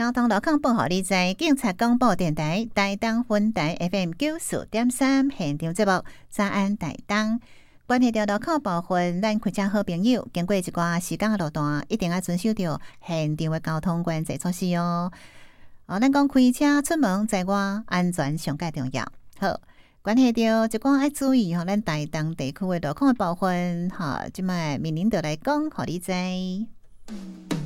交通路况报互你知，警察广播电台台东分台 FM 94.3现场节目早安台东。关系到路况部分，咱开车好朋友经过一寡时间的路段，一定要遵守着现场的交通管制措施哦。咱讲开车出门在外，安全上介重要。好，关系到一寡爱注意咱台东地区的路况的部分，即摆面临着来讲，互你知。